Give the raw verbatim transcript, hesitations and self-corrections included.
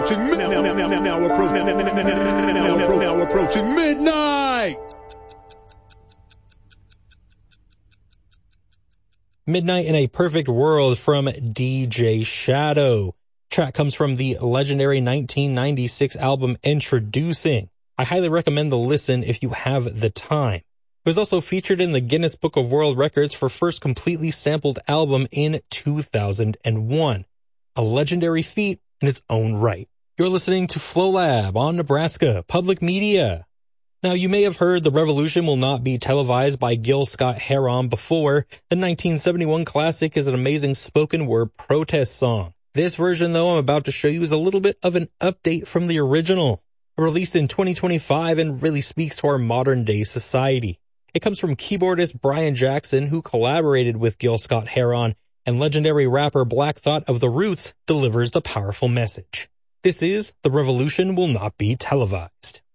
approaching now, now, now, now, now, approaching, now, now, now, now, now approaching midnight. Midnight in a Perfect World from D J Shadow. Track comes from the legendary nineteen ninety-six album Introducing. I highly recommend the listen if you have the time. It was also featured in the Guinness Book of World Records for first completely sampled album in two thousand one. A legendary feat in its own right. You're listening to Flow Lab on Nebraska Public Media. Now, you may have heard The Revolution Will Not Be Televised by Gil Scott-Heron before. The nineteen seventy-one classic is an amazing spoken word protest song. This version, though, I'm about to show you is a little bit of an update from the original. Released in twenty twenty-five and really speaks to our modern day society. It comes from keyboardist Brian Jackson, who collaborated with Gil Scott-Heron, and legendary rapper Black Thought of The Roots delivers the powerful message. This is The Revolution Will Not Be Televised.